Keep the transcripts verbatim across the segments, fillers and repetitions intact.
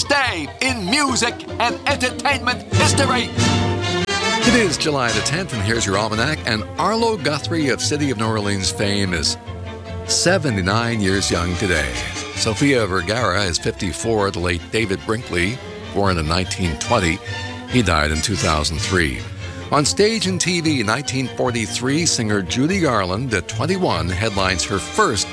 this day in music and entertainment history. It is July the tenth, and here's your almanac. And Arlo Guthrie of City of New Orleans fame is seventy-nine years young today. Sofia Vergara is fifty-four. The late David Brinkley, born in nineteen twenty, he died in two thousand three. On stage and T V in nineteen forty-three, singer Judy Garland, at twenty-one, headlines her first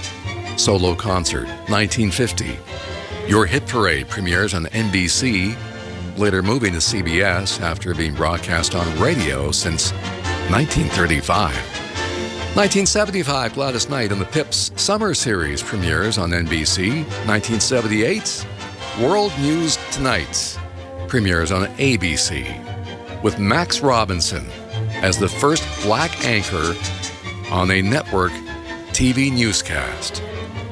solo concert. nineteen fifty, Your Hit Parade premieres on N B C, later moving to C B S after being broadcast on radio since nineteen thirty-five. nineteen seventy-five, Gladys Knight and the Pips Summer Series premieres on N B C. nineteen seventy-eight, World News Tonight premieres on A B C, with Max Robinson as the first black anchor on a network T V newscast.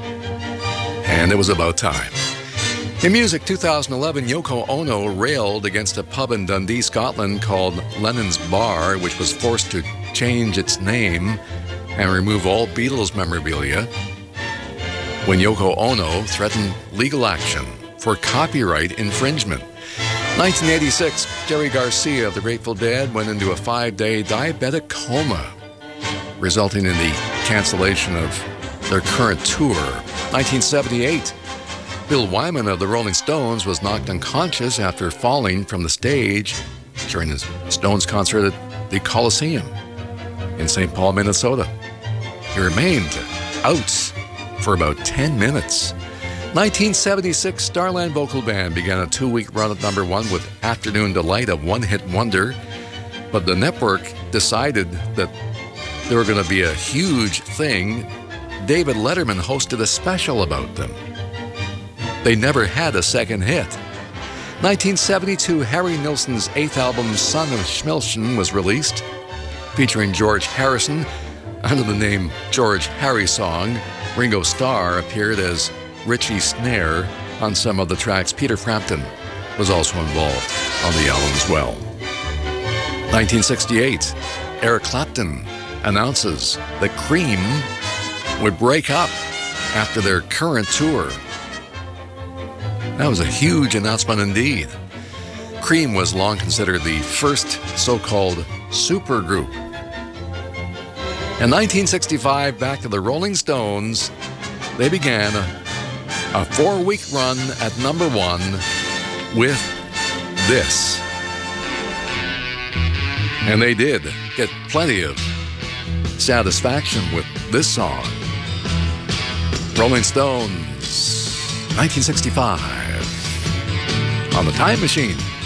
And it was about time. In music, two thousand eleven, Yoko Ono railed against a pub in Dundee, Scotland called Lennon's Bar, which was forced to change its name and remove all Beatles memorabilia when Yoko Ono threatened legal action for copyright infringement. nineteen eighty-six, Jerry Garcia of the Grateful Dead went into a five-day diabetic coma, resulting in the cancellation of their current tour. nineteen seventy-eight, Bill Wyman of the Rolling Stones was knocked unconscious after falling from the stage during his Stones concert at the Coliseum in Saint Paul, Minnesota. He remained out for about ten minutes. nineteen seventy-six, Starland Vocal Band began a two-week run at number one with Afternoon Delight, a one-hit wonder, but the network decided that they were going to be a huge thing. David Letterman hosted a special about them. They never had a second hit. nineteen seventy-two, Harry Nilsson's eighth album, Son of Schmilchen, was released, featuring George Harrison under the name George Harry Song. Ringo Starr appeared as Richie Snare on some of the tracks. Peter Frampton was also involved on the album as well. nineteen sixty-eight, Eric Clapton announces that Cream would break up after their current tour. That was a huge announcement indeed. Cream was long considered the first so-called supergroup. In nineteen sixty-five, back to the Rolling Stones, they began a, a four-week run at number one with this. And they did get plenty of satisfaction with this song. Rolling Stones, nineteen sixty-five, on the Time Machine.